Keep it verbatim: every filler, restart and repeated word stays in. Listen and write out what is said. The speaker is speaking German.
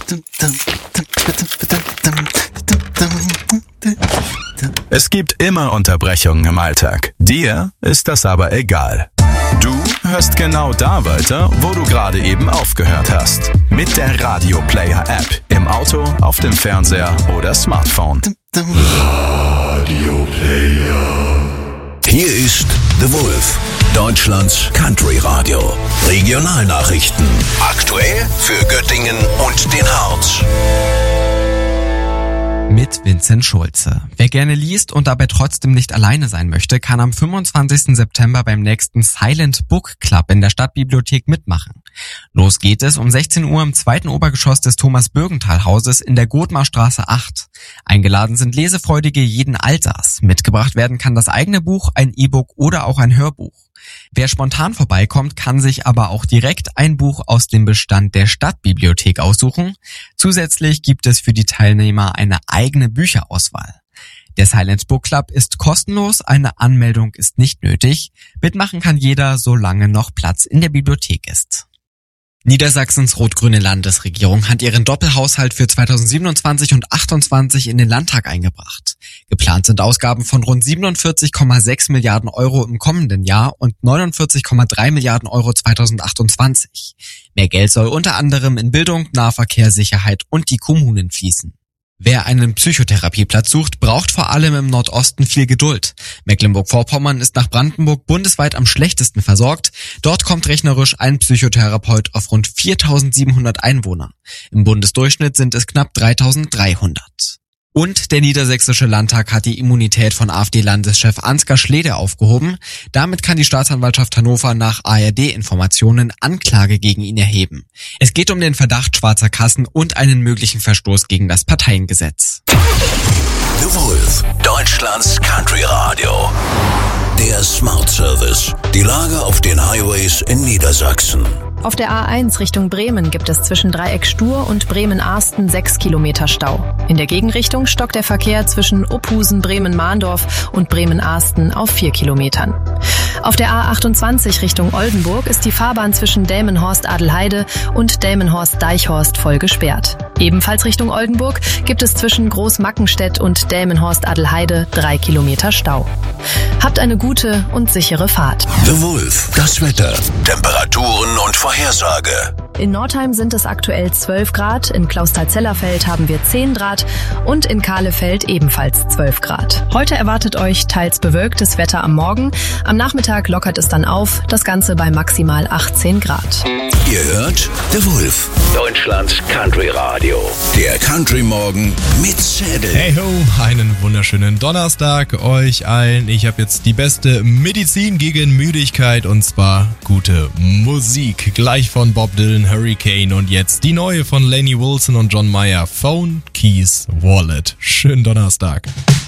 Es gibt immer Unterbrechungen im Alltag. Dir ist das aber egal. Du hörst genau da weiter, wo du gerade eben aufgehört hast. Mit der Radio Player App. Im Auto, auf dem Fernseher oder Smartphone. Radio Player. Hier ist The Wolf, Deutschlands Country Radio. Regionalnachrichten. Aktuell für Göttingen und den Harz. Mit Vincent Schulze. Wer gerne liest und dabei trotzdem nicht alleine sein möchte, kann am fünfundzwanzigsten September beim nächsten Silent Book Club in der Stadtbibliothek mitmachen. Los geht es um sechzehn Uhr im zweiten Obergeschoss des Thomas-Bürgenthal-Hauses in der Gothmarstraße acht. Eingeladen sind Lesefreudige jeden Alters. Mitgebracht werden kann das eigene Buch, ein E-Book oder auch ein Hörbuch. Wer spontan vorbeikommt, kann sich aber auch direkt ein Buch aus dem Bestand der Stadtbibliothek aussuchen. Zusätzlich gibt es für die Teilnehmer eine eigene Bücherauswahl. Der Silent Book Club ist kostenlos, eine Anmeldung ist nicht nötig. Mitmachen kann jeder, solange noch Platz in der Bibliothek ist. Niedersachsens rot-grüne Landesregierung hat ihren Doppelhaushalt für zweitausendsiebenundzwanzig und achtundzwanzig in den Landtag eingebracht. Geplant sind Ausgaben von rund siebenundvierzig Komma sechs Milliarden Euro im kommenden Jahr und neunundvierzig Komma drei Milliarden Euro zweitausendachtundzwanzig. Mehr Geld soll unter anderem in Bildung, Nahverkehr, Sicherheit und die Kommunen fließen. Wer einen Psychotherapieplatz sucht, braucht vor allem im Nordosten viel Geduld. Mecklenburg-Vorpommern ist nach Brandenburg bundesweit am schlechtesten versorgt. Dort kommt rechnerisch ein Psychotherapeut auf rund viertausendsiebenhundert Einwohner. Im Bundesdurchschnitt sind es knapp dreitausenddreihundert. Und der Niedersächsische Landtag hat die Immunität von AfD-Landeschef Ansgar Schlede aufgehoben. Damit kann die Staatsanwaltschaft Hannover nach A R D-Informationen Anklage gegen ihn erheben. Es geht um den Verdacht schwarzer Kassen und einen möglichen Verstoß gegen das Parteiengesetz. The Wolf, Deutschlands Country Radio. Der Smart Service. Die Lage auf den Highways in Niedersachsen. Auf der A eins Richtung Bremen gibt es zwischen Dreieck Stur und Bremen-Arsten sechs Kilometer Stau. In der Gegenrichtung stockt der Verkehr zwischen Ophusen, Bremen-Mahndorf und Bremen-Arsten auf vier Kilometern. Auf der A achtundzwanzig Richtung Oldenburg ist die Fahrbahn zwischen Delmenhorst-Adelheide und Delmenhorst-Deichhorst voll gesperrt. Ebenfalls Richtung Oldenburg gibt es zwischen Großmackenstedt und Delmenhorst-Adelheide drei Kilometer Stau. Habt eine gute und sichere Fahrt. The Wolf, das Wetter, Temperaturen und Vorhersage. In Nordheim sind es aktuell zwölf Grad, in Clausthal-Zellerfeld haben wir zehn Grad und in Kahlefeld ebenfalls zwölf Grad. Heute erwartet euch teils bewölktes Wetter am Morgen. Am Nachmittag lockert es dann auf, das Ganze bei maximal achtzehn Grad. Ihr hört The Wolf, Deutschlands Country Radio. Der Country Morgen mit Zedel. Hey ho, einen wunderschönen Donnerstag euch allen. Ich habe jetzt die beste Medizin gegen Müdigkeit und zwar gute Musik. Gleich von Bob Dylan, Hurricane und jetzt die neue von Lainey Wilson und John Mayer, Phone, Keys, Wallet. Schönen Donnerstag.